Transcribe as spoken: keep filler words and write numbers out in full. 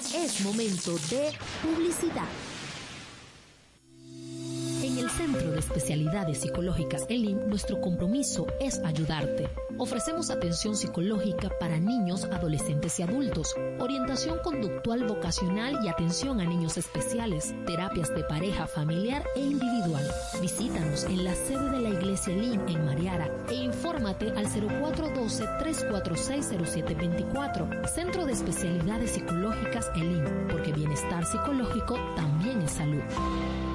Es momento de publicidad. En el Centro de Especialidades Psicológicas E L I M, nuestro compromiso es ayudarte. Ofrecemos atención psicológica para niños, adolescentes y adultos, orientación conductual vocacional y atención a niños especiales, terapias de pareja, familiar e individual. Visítanos en la sede de la Iglesia E L I M en Mariara e infórmate al cero cuatro uno dos, tres cuatro seis, cero siete dos cuatro. Centro de Especialidades Psicológicas E L I M, porque bienestar psicológico también es salud.